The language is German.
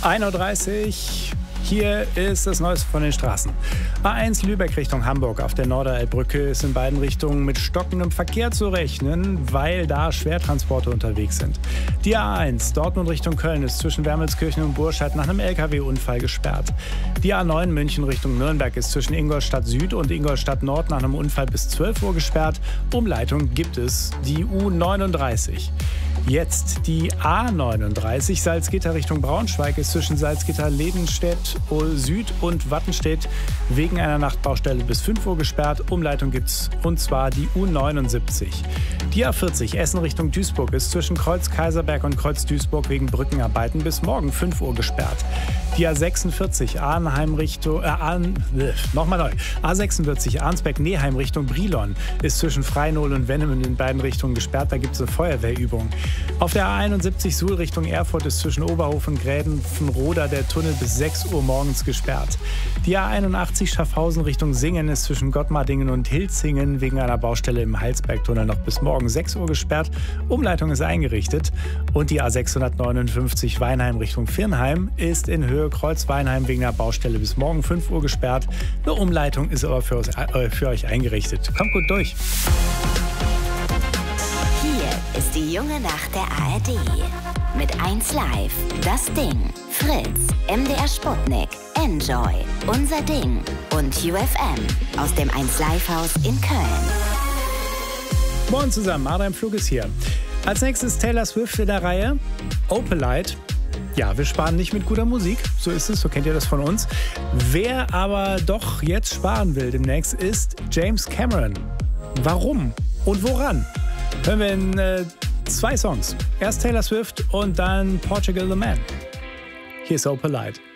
1:30 Uhr. Hier ist das Neueste von den Straßen. A1 Lübeck Richtung Hamburg auf der Norderelbbrücke ist in beiden Richtungen mit stockendem Verkehr zu rechnen, weil da Schwertransporte unterwegs sind. Die A1 Dortmund Richtung Köln ist zwischen Wermelskirchen und Burscheid nach einem LKW-Unfall gesperrt. Die A9 München Richtung Nürnberg ist zwischen Ingolstadt Süd und Ingolstadt Nord nach einem Unfall bis 12 Uhr gesperrt. Umleitung gibt es die U39. Jetzt die A39 Salzgitter Richtung Braunschweig ist zwischen Salzgitter-Ledenstedt Süd und Wattenstedt wegen einer Nachtbaustelle bis 5 Uhr gesperrt. Umleitung gibt's und zwar die U79. Die A40 Essen Richtung Duisburg ist zwischen Kreuz Kaiserberg und Kreuz Duisburg wegen Brückenarbeiten bis morgen 5 Uhr gesperrt. Die A46 Arnheim Richtung A46 Arnsberg-Neheim Richtung Brilon ist zwischen Freinol und Wennem in beiden Richtungen gesperrt. Da gibt es eine Feuerwehrübung. Auf der A71 Suhl Richtung Erfurt ist zwischen Oberhof und Grädenfenroda der Tunnel bis 6 Uhr morgens gesperrt. Die A81 Schaffhausen Richtung Singen ist zwischen Gottmardingen und Hilzingen wegen einer Baustelle im Heilsbergtunnel noch bis morgen 6 Uhr gesperrt. Umleitung ist eingerichtet. Und die A659 Weinheim Richtung Virnheim ist in Höhe Kreuz-Weinheim wegen einer Baustelle bis morgen 5 Uhr gesperrt. Eine Umleitung ist aber für euch eingerichtet. Kommt gut durch. Hier ist die junge Nacht der ARD. Mit 1 Live, Das Ding, Fritz, MDR Sputnik, Enjoy, Unser Ding und UFM aus dem 1 Live Haus in Köln. Moin zusammen, Adrian Flug ist hier. Als nächstes Taylor Swift in der Reihe, Opalite. Ja, wir sparen nicht mit guter Musik, so ist es, so kennt ihr das von uns. Wer aber doch jetzt sparen will demnächst ist James Cameron. Warum und woran? Hören wir in 2 Songs. Erst Taylor Swift und dann Portugal the Man. Hier ist Opalite.